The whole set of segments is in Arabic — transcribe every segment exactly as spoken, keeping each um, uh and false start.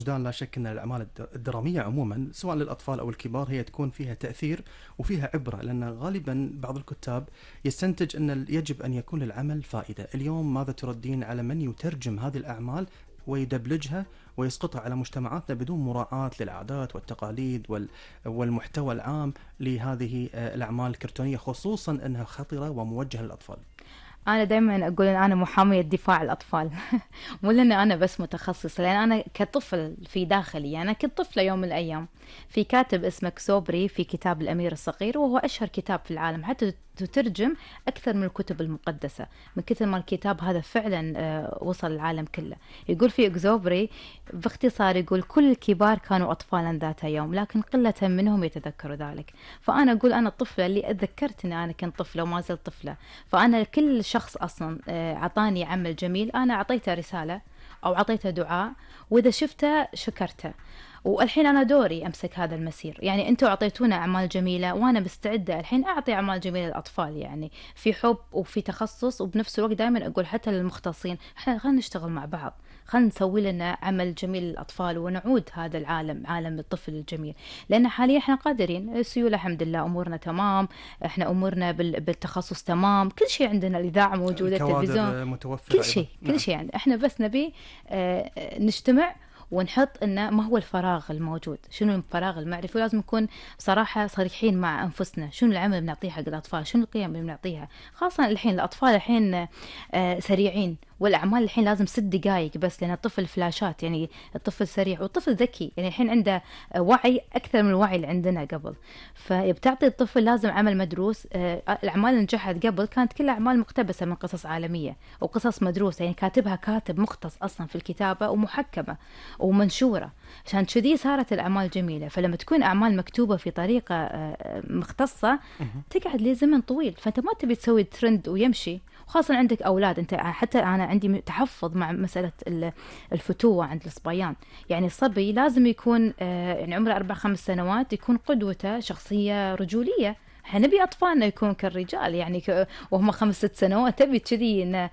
وجدان لا شك أن الأعمال الد- الدرامية عموما سواء للأطفال أو الكبار هي تكون فيها تأثير وفيها عبرة، لأن غالبا بعض الكتاب يستنتج أن ال- يجب أن يكون للعمل فائدة. اليوم ماذا تردين على من يترجم هذه الأعمال ويدبلجها ويسقطها على مجتمعاتنا بدون مراعاة للعادات والتقاليد وال- والمحتوى العام لهذه آه، الأعمال الكرتونية، خصوصا أنها خطرة وموجهة للأطفال؟ انا دائما اقول ان انا محاميه دفاع الاطفال. مو لان انا بس متخصصه، لان انا كطفل في داخلي، انا كنت طفله يوم من الايام. في كاتب اسمه كسوبري في كتاب الامير الصغير، وهو اشهر كتاب في العالم، حتى تترجم اكثر من الكتب المقدسه، من كثر ما الكتاب هذا فعلا آه، وصل العالم كله. يقول في كسوبري باختصار، يقول كل الكبار كانوا اطفالا ذات يوم، لكن قله منهم يتذكروا ذلك. فانا اقول انا الطفله اللي اتذكرت ان انا كنت طفله وما زلت طفله. فأنا كل شخص أصلا آه، عطاني عمل جميل أنا أعطيته رسالة أو أعطيته دعاء، وإذا شفته شكرته. والحين أنا دوري أمسك هذا المسير. يعني أنتوا أعطيتونا أعمال جميلة، وأنا مستعدة الحين أعطي أعمال جميلة للأطفال، يعني في حب وفي تخصص. وبنفس الوقت دائما أقول حتى للمختصين، إحنا خلينا نشتغل مع بعض، خلينا نسوي لنا عمل جميل للأطفال ونعود هذا العالم، عالم الطفل الجميل. لأن حاليا إحنا قادرين، السيولة الحمد لله أمورنا تمام، إحنا أمورنا بال- بالتخصص تمام، كل شيء عندنا، الإذاعة موجودة، التلفزيون، الكوادر متوفرة كل أيضا، شيء كل نعم. شيء عندنا. إحنا بس نبي آه، آه، نجتمع ونحط إنه ما هو الفراغ الموجود، شنو الفراغ المعرفي. ولازم نكون صراحة صريحين مع أنفسنا، شنو العمل اللي بنعطيه حق الأطفال، شنو القيم اللي بنعطيها. خاصة الحين الأطفال الحين آه، سريعين، والأعمال الحين لازم ست دقائق بس، لأن الطفل فلاشات، يعني الطفل سريع والطفل ذكي، يعني الحين عنده آه، وعي أكثر من الوعي اللي عندنا قبل. فبتعطي الطفل لازم عمل مدروس. آه، الأعمال اللي نجحت قبل كانت كلها أعمال مقتبسة من قصص عالمية وقصص مدروسة، يعني كاتبها كاتب مختص أصلا في الكتابة ومحكمة ومنشورة. عشان كذي صارت الأعمال جميلة. فلما تكون أعمال مكتوبة في طريقة آه، مختصة، مهم. تقعد لي زمن طويل. فأنت ما تبي تسوي ترند ويمشي، خاصة عندك أولاد. أنت حتى أنا عندي تحفظ مع مسألة ال- الفتوة عند الصبيان. يعني الصبي لازم يكون آه، يعني عمره أربع خمس سنوات، يكون قدوته شخصية رجولية. احنا نبي اطفالنا يكون كالرجال، يعني ك... وهم خمس ست سنوات تبي كذي ان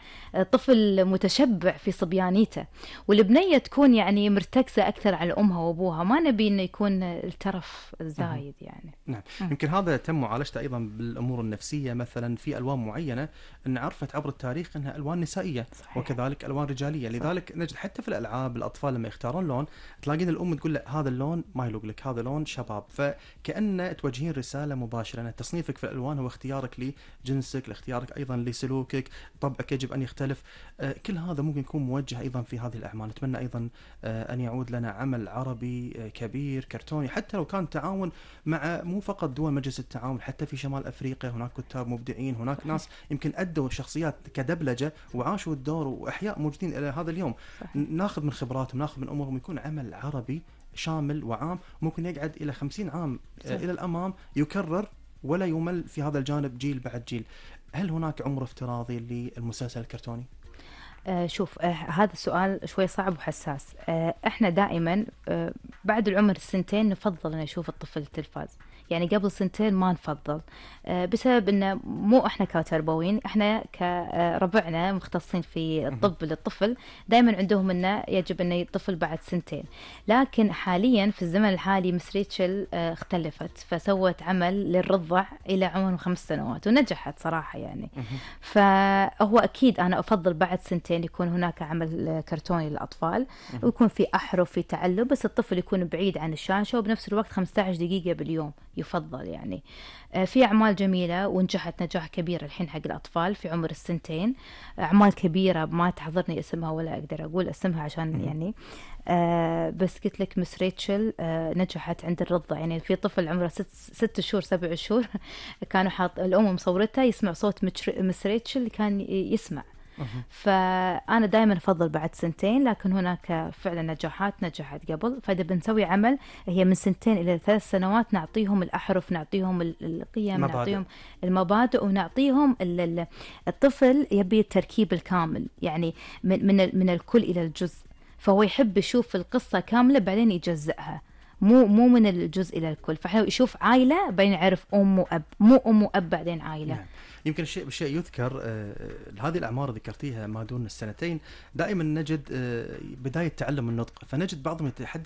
طفل متشبع في صبيانيته. والبنيه تكون يعني مرتكزه اكثر على امها وابوها، ما نبي انه يكون الترف مهم. الزايد يعني. نعم. مم. يمكن هذا تم معالجته ايضا بالامور النفسيه، مثلا في الوان معينه ان عرفت عبر التاريخ انها الوان نسائيه صحيح. وكذلك الوان رجاليه، صح. لذلك نجد حتى في الالعاب الاطفال لما يختارون لون تلاقين الام تقول له هذا اللون ما يلوق لك، هذا لون شباب، فكأن توجهين رساله مباشره ان تصنيفك في الالوان هو اختيارك لجنسك، لاختيارك ايضا لسلوكك، طبعك يجب ان يختلف. آه، كل هذا ممكن يكون موجه ايضا في هذه الاعمال. نتمنى ايضا آه، ان يعود لنا عمل عربي آه، كبير كرتوني، حتى لو كان تعاون مع مو فقط دول مجلس التعاون، حتى في شمال افريقيا هناك كتاب مبدعين، هناك صحيح. ناس يمكن ادوا شخصيات كدبلجه وعاشوا الدور واحياء موجودين الى هذا اليوم. صحيح. ن- ناخذ من خبراتهم، ناخذ من امورهم، يكون عمل عربي شامل وعام ممكن يقعد الى خمسين عام آه، صح. الى الامام، يكرر ولا يمل في هذا الجانب جيل بعد جيل. هل هناك عمر افتراضي للمسلسل الكرتوني؟ آه شوف، آه هذا السؤال شوي صعب وحساس. آه احنا دائما آه بعد العمر السنتين نفضل ان نشوف الطفل التلفاز. يعني قبل سنتين ما نفضل، آه بسبب انه مو احنا كتربويين، احنا كربعنا مختصين في مهم. الطب للطفل، دائما عندهم انه يجب انه الطفل بعد سنتين. لكن حاليا في الزمن الحالي مس ريتشل آه اختلفت، فسوت عمل للرضع الى عمر خمس سنوات ونجحت صراحة يعني. مهم. فهو أكيد أنا أفضل بعد سنتين يكون هناك عمل كرتوني للأطفال، مهم. ويكون في أحرف، في تعلم، بس الطفل يكون بعيد عن الشاشة، وبنفس الوقت خمسة عشر دقيقة باليوم يفضل يعني. آه، في أعمال جميلة ونجحت نجاح كبير الحين حق الأطفال في عمر السنتين. أعمال كبيرة ما تحضرني اسمها ولا أقدر أقول اسمها عشان مهم. يعني. آه بس قلت لك مس ريتشل آه نجحت عند الرضع. يعني في طفل عمره ست ست شهور سبع شهور كانوا حاط الأم مصورتها يسمع صوت متر- مس ريتشل، كان ي- يسمع. مهم. فأنا دائما أفضل بعد سنتين، لكن هناك فعلا نجاحات نجحت قبل. فإذا بنسوي عمل هي من سنتين إلى ثلاث سنوات، نعطيهم الأحرف، نعطيهم ال- القيم، مبادئ. نعطيهم المبادئ، ونعطيهم ال- ال- الطفل يبي التركيب الكامل، يعني من من ال- من الكل إلى الجزء. فهو يحب يشوف القصة كاملة بعدين يجزئها، مو مو من الجزء إلى الكل. فحلو يشوف عائلة بعدين يعرف أم وأب، مو أم وأب بعدين عائلة. نعم. يمكن الشيء بالشيء يذكر آه، هذه الأعمار اللي ذكرتيها ما دون السنتين دائما نجد آه، بداية تعلم النطق، فنجد بعضهم يتحدث